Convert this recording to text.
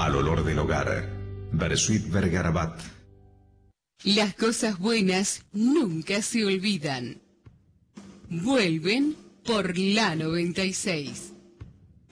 al olor del hogar. Bersuit Vergarabat. Las cosas buenas nunca se olvidan. Vuelven por la 96.